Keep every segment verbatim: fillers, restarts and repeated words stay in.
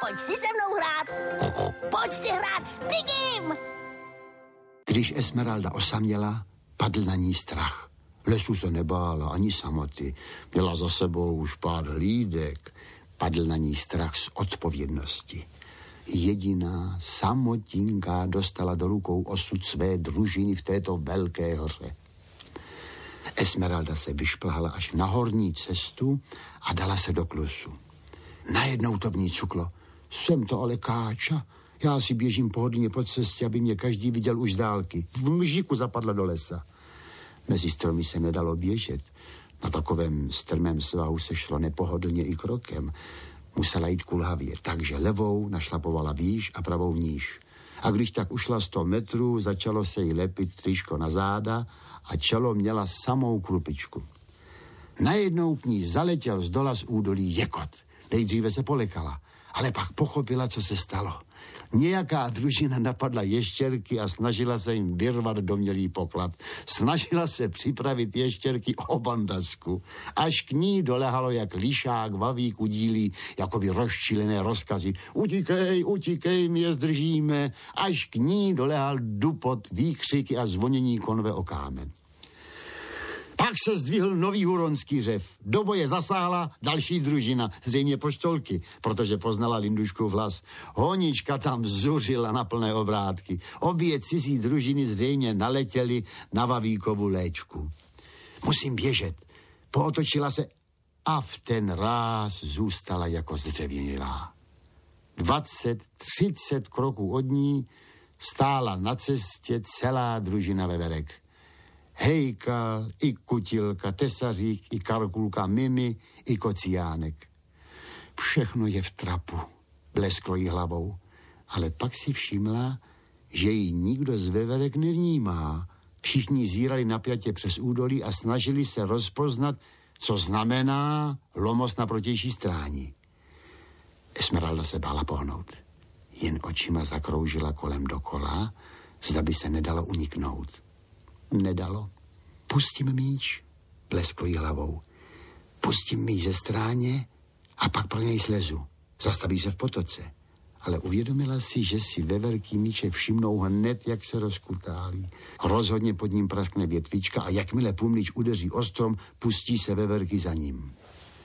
pojď si se mnou hrát. Pojď si hrát s Pigim. Když Esmeralda osaměla, padl na ní strach. Lesu se nebála, ani samoty. Měla za sebou už pár hlídek. Padl na ní strach z odpovědnosti. Jediná samotinká dostala do rukou osud své družiny v této velké hře. Esmeralda se vyšplhala až na horní cestu a dala se do klusu. Najednou to v ní cuklo. Jsem to ale káča. Já si běžím pohodlně po cestě, aby mě každý viděl už z dálky. V mžiku zapadla do lesa. Mezi stromy se nedalo běžet. Na takovém strmém svahu se šlo nepohodlně i krokem. Musela jít kulhavě, takže levou našlapovala výš a pravou níž. A když tak ušla sto metrů, začalo se jí lepit tričko na záda a čelo měla samou krupičku. Najednou k ní zaletěl z dola z údolí jekot. Nejdříve se polekala, ale pak pochopila, co se stalo. Nějaká družina napadla ještěrky a snažila se jim vyrvat domělý poklad. Snažila se připravit ještěrky o bandasku. Až k ní dolehalo jak lišák, vavík udílí, jakoby rozčilené rozkazy. Utíkej, utíkej, my je zdržíme. Až k ní dolehal dupot, výkřiky a zvonění konve o kámen. Pak se zdvihl nový huronský řev. Do boje zasáhla další družina, zřejmě poštolky, protože poznala Linduškův hlas. Honička tam zuřila na plné obrátky. Obě cizí družiny zřejmě naletěly na Vavíkovu léčku. Musím běžet. Pootočila se a v ten ráz zůstala jako zdřevěnilá. Dvacet, třicet kroků od ní stála na cestě celá družina veverek. Hejkal, i Kutilka, Tesařík, i Karkulka, Mimi, i Kociánek. Všechno je v trapu, blesklo jí hlavou, ale pak si všimla, že ji nikdo z veverek nevnímá. Všichni zírali napjatě přes údolí a snažili se rozpoznat, co znamená lomos na protější stráni. Esmeralda se bála pohnout. Jen očima zakroužila kolem dokola, zda by se nedalo uniknout. Nedalo. Pustím míč, blesklo jí hlavou. Pustím míč ze stráně a pak pro něj slezu. Zastaví se v potoce. Ale uvědomila si, že si veverky míče všimnou hned, jak se rozkutálí. Rozhodně pod ním praskne větvička a jakmile pumlič udeří o strom, pustí se veverky za ním.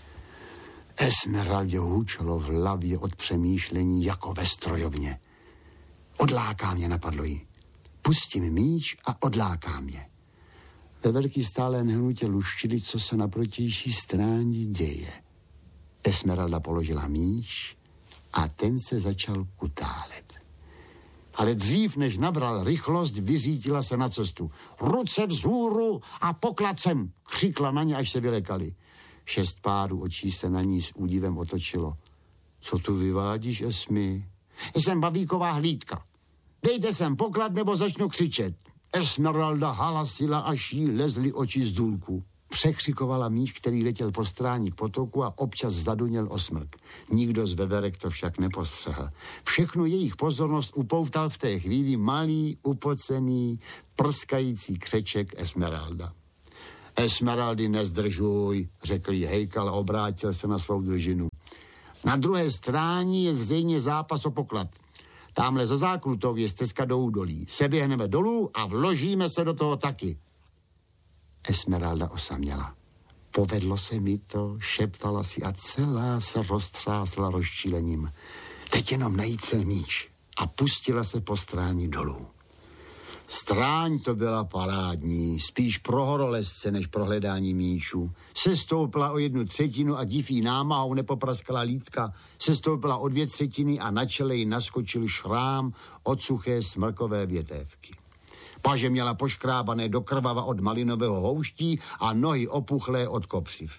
Esmeraldě hučelo v hlavě od přemýšlení jako ve strojovně. Odláká mě, napadlo jí. Pustím míč a odláká mě. Veverky stále nehnutě luštily, co se na protější stráně děje. Esmeralda položila míč a ten se začal kutálet. Ale dřív, než nabral rychlost, vyřítila se na cestu. Ruce vzhůru a poklad sem, křikla na ně, až se vylekali. Šest párů očí se na ní s údivem otočilo. Co tu vyvádíš, Esmi? Jsem Vavíková hlídka. Dejte sem poklad, nebo začnu křičet. Esmeralda halasila, až jí lezly oči z důlku. Překřikovala míč, který letěl po stráni k potoku a občas zaduněl osmrk. Nikdo z veverek to však nepostřehl. Všechnu jejich pozornost upoutal v té chvíli malý, upocený, prskající křeček Esmeralda. Esmeraldy, nezdržuj, řekl jí hejkal a obrátil se na svou družinu. Na druhé stráně je zřejmě zápas o poklad. Támhle za zákrutou je stezka do údolí. Seběhneme dolů a vložíme se do toho taky. Esmeralda osaměla. Povedlo se mi to, šeptala si a celá se roztřásla rozčilením. Teď jenom najít ten míč a pustila se po stráni dolů. Stráň to byla parádní, spíš pro horolezce než pro hledání míčů. Sestoupila o jednu třetinu a div jí námahou nepopraskala lítka. Sestoupila o dvě třetiny a na čele jí naskočil šrám od suché smrkové větévky. Paže měla poškrábané do krvava od malinového houští a nohy opuchlé od kopřiv.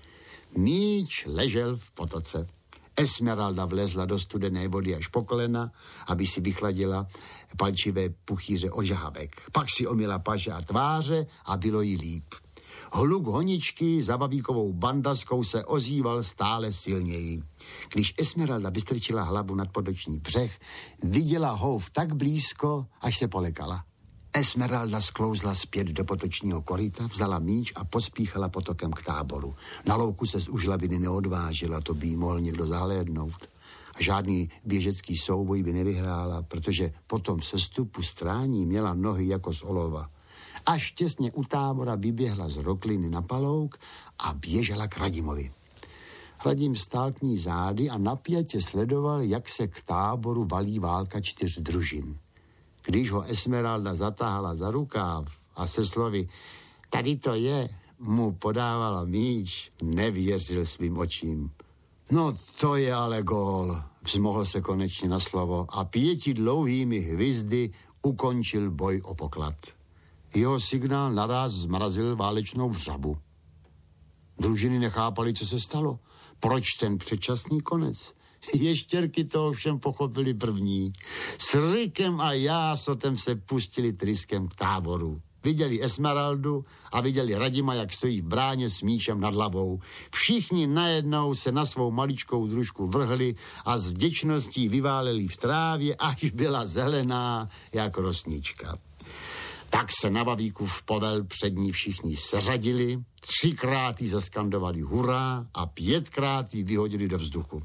Míč ležel v potoce. Esmeralda vlezla do studené vody až po kolena, aby si vychladila palčivé puchýře od žahavek. Pak si omyla paže a tváře a bylo jí líp. Hluk honičky za Vavíkovou bandaskou se ozýval stále silněji. Když Esmeralda vystrčila hlavu nad potoční břeh, viděla houv tak blízko, až se polekala. Esmeralda sklouzla zpět do potočního koryta, vzala míč a pospíchala potokem k táboru. Na louku se z užlaviny neodvážila, to by jí mohl někdo zahlédnout. a žádný běžecký souboj by nevyhrála, protože po tom sestupu strání měla nohy jako z olova. Až těsně u tábora vyběhla z rokliny na palouk a běžela k Radimovi. Radim stál k ní zády a napjatě sledoval, jak se k táboru valí válka čtyř družin. Když ho Esmeralda zatáhala za rukáv a se slovy "tady to je" mu podávala míč, nevěřil svým očím. No to je ale gól, vzmohl se konečně na slovo a pěti dlouhými hvizdy ukončil boj o poklad. Jeho signál naráz zmrazil válečnou vřabu. Družiny nechápali, co se stalo. Proč ten předčasný konec? Ještěrky to ovšem pochopili první. S rykem a jásotem se pustili tryskem k táboru. Viděli Esmeraldu a viděli Radima, jak stojí v bráně s míčem nad hlavou. Všichni najednou se na svou maličkou družku vrhli a s vděčností vyváleli v trávě, až byla zelená jak rosnička. Tak se na Vavíku v povel před ní všichni seřadili, třikrát jí zaskandovali hurá a pětkrát jí vyhodili do vzduchu.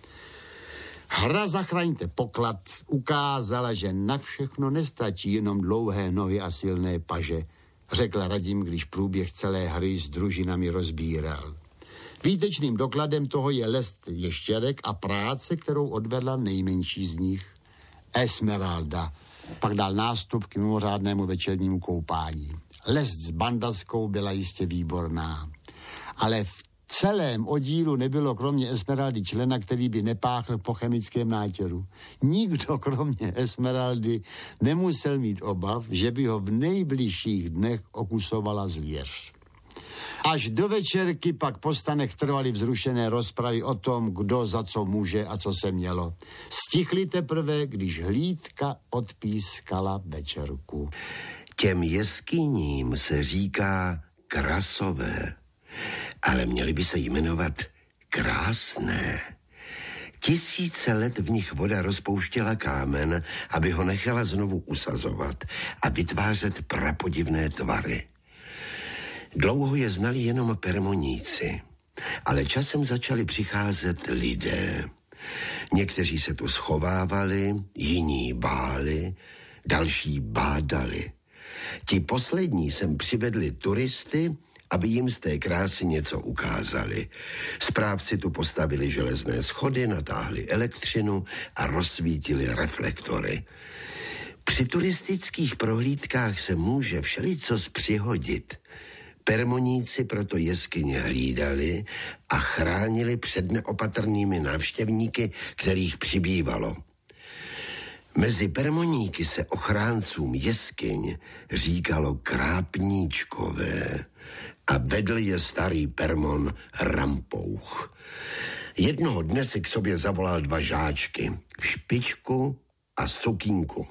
Hra Zachraňte poklad ukázala, že na všechno nestačí jenom dlouhé nohy a silné paže, řekl Radim, když průběh celé hry s družinami rozbíral. Výtečným dokladem toho je lest ještěrek a práce, kterou odvedla nejmenší z nich, Esmeralda. Pak dal nástup k mimořádnému večernímu koupání. Lest s bandaskou byla jistě výborná, ale v celém oddílu nebylo kromě Esmeraldy člena, který by nepáchl po chemickém nátěru. Nikdo kromě Esmeraldy nemusel mít obav, že by ho v nejbližších dnech okusovala zvěř. Až do večerky pak po stanech trvaly vzrušené rozpravy o tom, kdo za co může a co se mělo. Stichli teprve, když hlídka odpískala večerku. Těm jeskyním se říká krasové, ale měly by se jmenovat krásné. Tisíce let v nich voda rozpouštěla kámen, aby ho nechala znovu usazovat a vytvářet prapodivné tvary. Dlouho je znali jenom permoníci, ale časem začali přicházet lidé. Někteří se tu schovávali, jiní báli, další bádali. Ti poslední sem přivedli turisty, aby jim z té krásy něco ukázali. Správci tu postavili železné schody, natáhli elektřinu a rozsvítili reflektory. Při turistických prohlídkách se může všelicos přihodit. Permoníci proto jeskyně hlídali a chránili před neopatrnými návštěvníky, kterých přibývalo. Mezi permoníky se ochráncům jeskyň říkalo krápníčkové a vedl je starý permon Rampouch. Jednoho dne si k sobě zavolal dva žáčky, Špičku a Sukínku.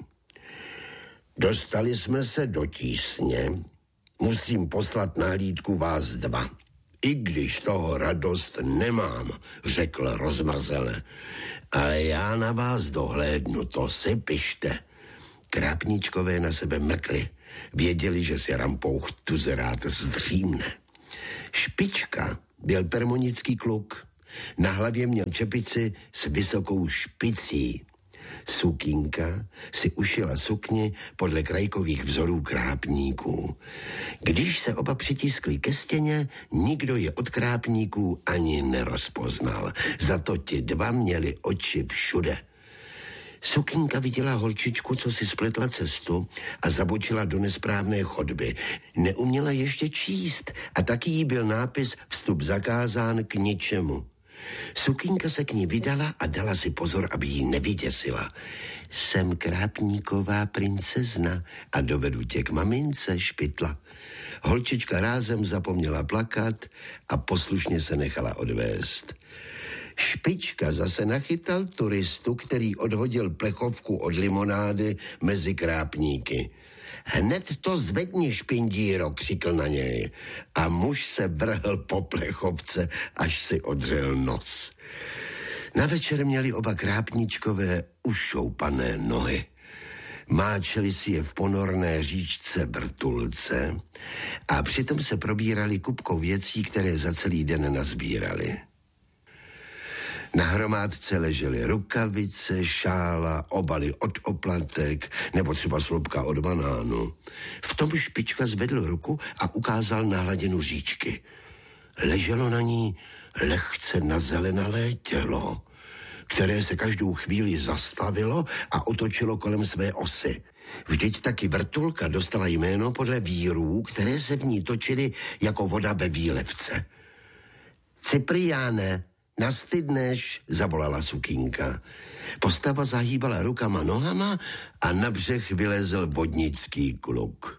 Dostali jsme se do tísně, musím poslat na hlídku vás dva. I když toho radost nemám, řekl rozmrzele, ale já na vás dohlédnu, to si pište. Krápníčkové na sebe mrkli, věděli, že si Rampouch tuzerát zdřímne. Špička byl permonický kluk, na hlavě měl čepici s vysokou špicí. Sukínka si ušila sukni podle krajkových vzorů krápníků. Když se oba přitiskli ke stěně, nikdo je od krápníků ani nerozpoznal. Za to ti dva měli oči všude. Sukínka viděla holčičku, co si spletla cestu a zabočila do nesprávné chodby. Neuměla ještě číst a taky jí byl nápis vstup zakázán k ničemu. Sukínka se k ní vydala a dala si pozor, aby ji nevyděsila. Jsem krápníková princezna a dovedu tě k mamince, špitla. Holčička rázem zapomněla plakat a poslušně se nechala odvést. Špička zase nachytal turistu, který odhodil plechovku od limonády mezi krápníky. Hned to zvedni, špindíro, křikl na něj. A muž se vrhl po plechovce, až si odřel nos. Na večer měli oba krápníčkové ušoupané nohy. Máčeli si je v ponorné říčce Vrtulce a přitom se probírali kupkou věcí, které za celý den nazbírali. Na hromádce ležely rukavice, šála, obaly od oplatek nebo třeba slupka od banánu. V tom Špička zvedl ruku a ukázal na hladinu říčky. Leželo na ní lehce nazelenalé tělo, které se každou chvíli zastavilo a otočilo kolem své osy. Vždyť taky vrtulka dostala jméno podle vírů, které se v ní točily jako voda ve výlevce. Cipriáne, nastydneš, zavolala Sukínka. Postava zahýbala rukama, nohama a na břeh vylezl vodnický kluk.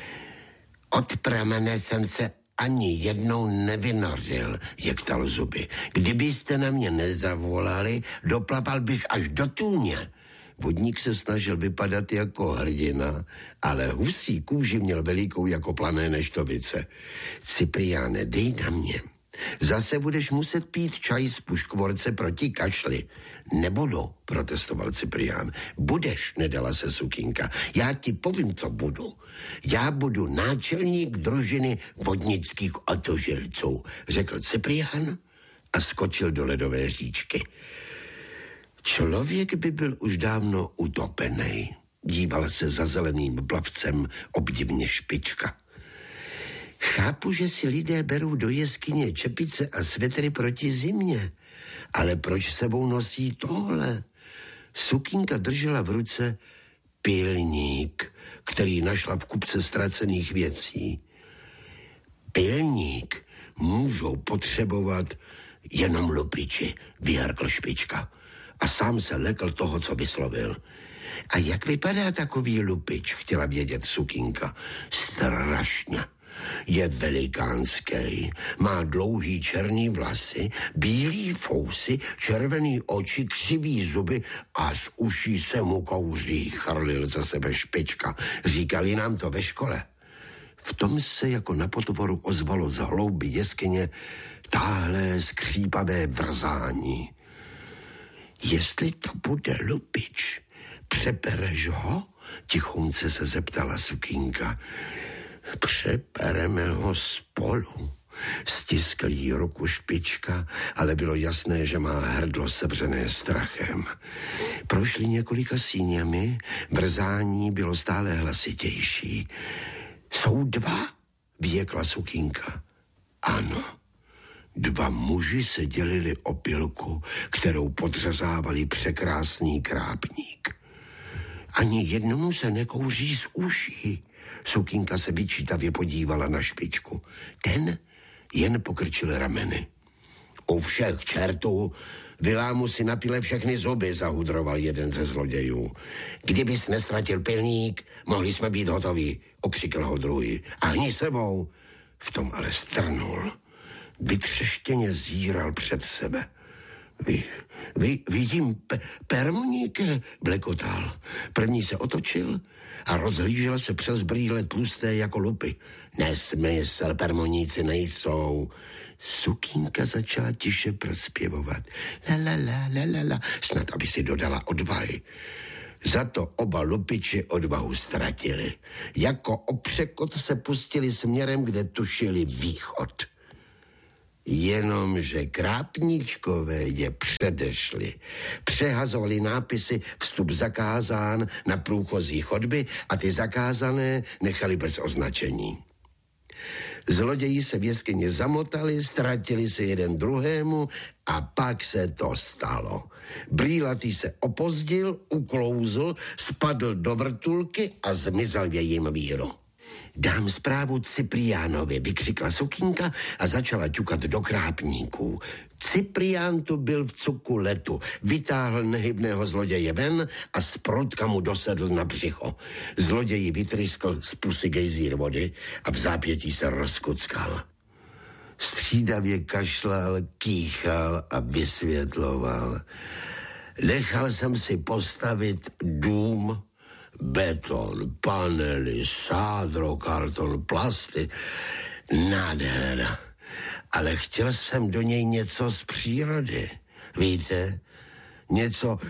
Od pramene jsem se ani jednou nevynořil, jektal zuby. Kdybyste na mě nezavolali, doplapal bych až do tůně. Vodník se snažil vypadat jako hrdina, ale husí kůži měl velikou jako plané neštovice. Cipriáne, dej na mě. Zase budeš muset pít čaj z puškvorce proti kašli. Nebudu, protestoval Ciprián. Budeš, nedala se Sukínka. Já ti povím, co budu. Já budu náčelník družiny vodnických otožilců, řekl Ciprián a skočil do ledové říčky. Člověk by byl už dávno utopený. Díval se za zeleným plavcem obdivně Špička. Chápu, že si lidé berou do jeskyně čepice a svetry proti zimě, ale proč sebou nosí tohle? Sukínka držela v ruce pilník, který našla v kupce ztracených věcí. Pilník můžou potřebovat jenom lupiči, vyhrkl Špička a sám se lekl toho, co vyslovil. A jak vypadá takový lupič, chtěla vědět Sukínka. Strašně. Je velikánský, má dlouhý černý vlasy, bílý fousy, červený oči, křivý zuby a z uší se mu kouří, chrlil za sebe Špička. Říkali nám to ve škole. V tom se jako na potvoru ozvalo z hlouby jeskyně táhlé skřípavé vrzání. Jestli to bude lupič, přepereš ho? Tichonce se zeptala Sukínka. Přepereme ho spolu. Stiskl jí ruku Špička, ale bylo jasné, že má hrdlo sevřené strachem. Prošli několika síněmi, vrzání bylo stále hlasitější. Jsou dva? Vyjekla Sukínka. Ano. Dva muži se dělili o pilku, kterou podřezávali překrásný krápník. Ani jednomu se nekouří z uší. Sukínka se vyčítavě podívala na Špičku. Ten jen pokrčil rameny. U všech čertů vylámu si na pile všechny zuby, zahudroval jeden ze zlodějů. Kdybys nestratil pilník, mohli jsme být hotoví, okřikl ho druhý. A hni sebou. V tom ale strnul. Vytřeštěně zíral před sebe. Vy, vy, vidím, pe, permoníke, blekotal. První se otočil a rozhlížel se přes brýle tlusté jako lupy. Nesmysl, permoníci nejsou. Sukínka začala tiše prospěvovat. La, la, la, la, la, la, snad aby si dodala odvahy. Za to oba lupiči odvahu ztratili. Jako opřekot se pustili směrem, kde tušili východ. Jenomže krápníčkové je předešli. Přehazovali nápisy vstup zakázán na průchozí chodby a ty zakázané nechali bez označení. Zloději se v jeskyni zamotali, ztratili se jeden druhému a pak se to stalo. Brýlatý se opozdil, uklouzl, spadl do vrtulky a zmizel v jejím víru. Dám zprávu Cipriánovi, vykřikla Sukínka a začala ťukat do krápníků. Ciprián tu byl v cuku letu, vytáhl nehybného zloděje ven a z proutka mu dosedl na břicho. Zloději vytryskl z pusy gejzír vody a v zápětí se rozkuckal. Střídavě kašlal, kýchal a vysvětloval. Nechal jsem si postavit dům, beton, panely, sádro, karton, plasty. Nádhera. Ale chtěl jsem do něj něco z přírody. Víte? Něco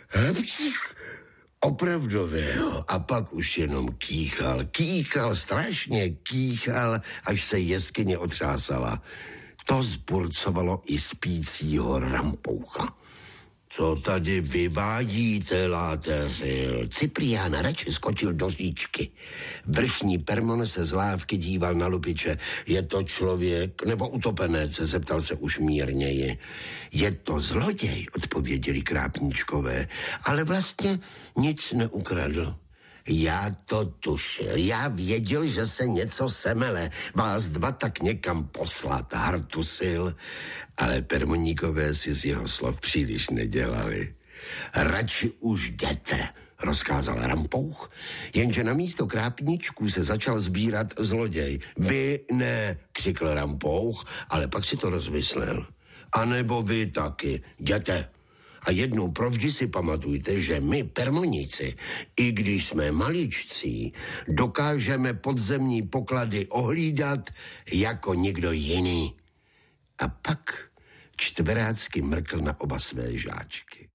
opravdového. A pak už jenom kýchal. Kýchal, strašně kýchal, až se jeskyně otřásala. To zburcovalo i spícího Rampoucha. Co tady vyvádíte, láteřil? Cyprián radši skočil do říčky. Vrchní Permon se z lávky díval na lupiče. Je to člověk nebo utopenec, zeptal se už mírněji. Je to zloděj, odpověděli krápníčkové, ale vlastně nic neukradl. Já to tušil, já věděl, že se něco semele, vás dva tak někam poslat, hartusil, ale Permoníkové si z jeho slov příliš nedělali. Radši už jděte, rozkázal Rampouch, jenže na místo krápníčků se začal sbírat zloděj. Vy ne, křikl Rampouch, ale pak si to rozmyslel. A nebo vy taky, jděte. A jednou provždy si pamatujte, že my, Permoníci, i když jsme maličcí, dokážeme podzemní poklady ohlídat jako nikdo jiný. A pak čtverácky mrkl na oba své žáčky.